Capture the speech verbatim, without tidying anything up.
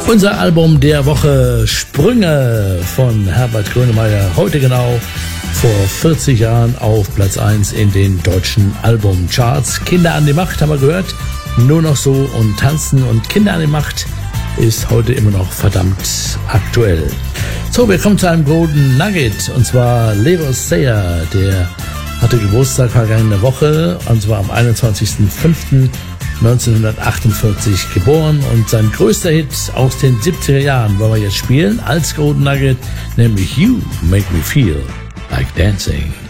Unser Album der Woche, Sprünge von Herbert Grönemeyer, heute genau vor vierzig Jahren auf Platz eins in den deutschen Albumcharts. Kinder an die Macht haben wir gehört, nur noch so und tanzen, und Kinder an die Macht ist heute immer noch verdammt aktuell. So, wir kommen zu einem Golden Nugget, und zwar Leroy Sayer, der hatte Geburtstag vergangene Woche, und zwar am einundzwanzigsten fünften neunzehnhundertachtundvierzig geboren, und sein größter Hit aus den siebziger Jahren wollen wir jetzt spielen als Golden Nugget, nämlich You Make Me Feel Like Dancing.